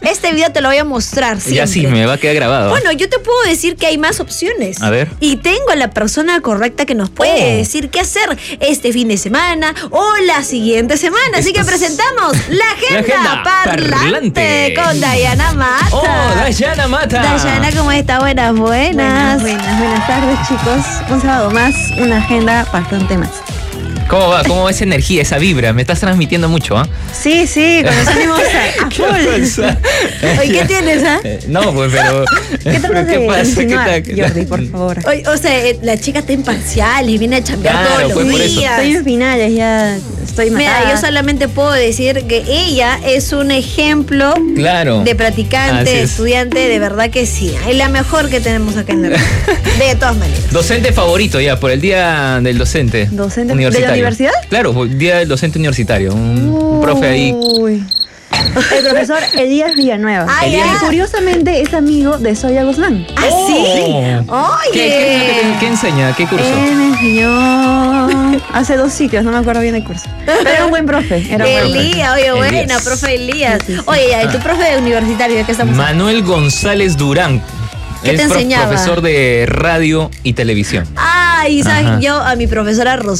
Este video te lo voy a mostrar siempre. Ya sí, me va a quedar grabado. Bueno, yo te puedo decir que hay más opciones. A ver. Y tengo a la persona correcta que nos puede decir qué hacer este fin de semana o la siguiente semana. Así que presentamos la agenda parlante con Dayana Mata. ¡Oh, Dayana Mata! Dayana, ¿cómo está? Buenas. Buenas tardes, chicos. Un sábado más, una agenda bastante más. ¿Cómo va? ¿Cómo va esa energía, esa vibra? Me estás transmitiendo mucho, ¿ah? Sí, con los ánimos a full. Oye, ¿qué tienes, ah? No, pues, pero... ¿Qué tratas de insinuar, Jordi, por favor? O sea, la chica está imparcial y viene a chambear todos pues, los por eso. días. Estoy en finales, ya estoy matada. Mira, yo solamente puedo decir que ella es un ejemplo Claro. de practicante, Así de es. estudiante, de verdad que sí. Es la mejor que tenemos acá en el de todas maneras. Docente favorito ya, por el día del docente. ¿Docente universitario. de la universidad? Claro, por el día del docente universitario. Un profe ahí. Uy. El profesor Elías Villanueva. Ah, Y ya. curiosamente es amigo de Zoya Guzmán. ¿Ah, sí? Oh. Oye. ¿Qué enseña? ¿Qué curso? Él me enseñó hace 2 ciclos, no me acuerdo bien el curso. Pero era un buen profe. Era un buen profe. Elías, oye, buena, Elías. profe Elías. Sí. Oye, ya, ¿y tu profe de universitario de qué estamos hablando? Manuel González Durán. ¿Qué te enseñaba? Profesor de radio y televisión. Ay, ¿sabes? Ajá. Yo a mi profesora